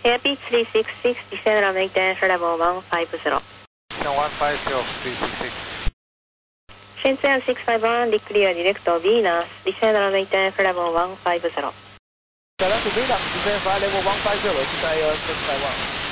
Happy 366, descend and maintain for level 150. 150, 366. Shenzhen 651, declare direct Venus, descend and maintain for level 150. Direct Venus, descend for level 150, Desire 651.